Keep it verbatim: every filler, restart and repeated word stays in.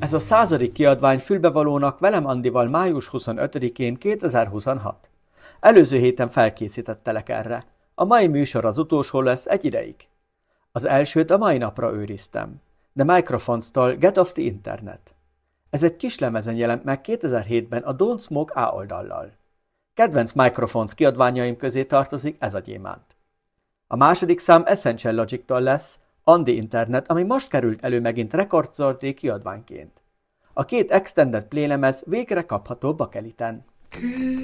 Ez a századik kiadvány fülbevalónak velem Andival május huszonötödikén kétezer-huszonhat. Előző héten felkészítettelek erre. A mai műsor az utolsó lesz egy ideig. Az elsőt a mai napra őriztem. The Microphones-tól Get Off the Internet. Ez egy kis lemezen jelent meg kétezer-hétben a Don't Smoke A oldallal. Kedvenc Microphones kiadványaim közé tartozik ez a gyémánt. A második szám Essential Logic-tól lesz, On the Internet, ami most került elő megint rekordszorté kiadványként. A két extended play lemez végre kapható bakeliten.